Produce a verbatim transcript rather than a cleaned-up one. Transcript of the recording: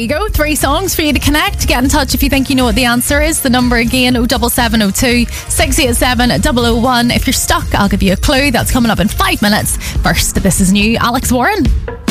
you go. Three songs for you to connect. Get in touch if you think you know what the answer is. The number again, oh seven seven oh two, six eight seven, zero zero one. If you're stuck, I'll give you a clue. That's coming up in five minutes. First, this is new Alex Warren.